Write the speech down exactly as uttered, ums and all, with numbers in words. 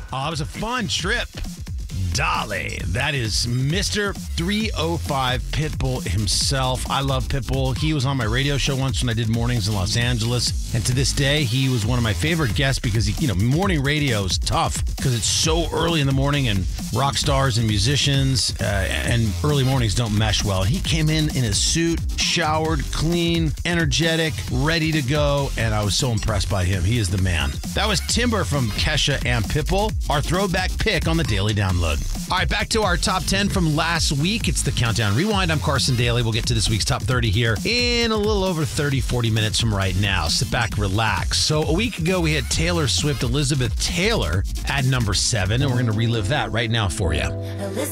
Oh, it was a fun trip. Dolly. That is Mister three oh five Pitbull himself. I love Pitbull. He was on my radio show once when I did mornings in Los Angeles. And to this day, he was one of my favorite guests because, he, you know, morning radio is tough because it's so early in the morning and rock stars and musicians uh, and early mornings don't mesh well. He came in in his suit, showered, clean, energetic, ready to go. And I was so impressed by him. He is the man. That was Timber from Kesha and Pitbull, our throwback pick on the Daily Download. All right, back to our top ten from last week. It's the Countdown Rewind. I'm Carson Daly. We'll get to this week's top thirty here in a little over thirty, forty minutes from right now. Sit back, relax. So a week ago, we had Taylor Swift, Elizabeth Taylor at number seven, and we're going to relive that right now for you.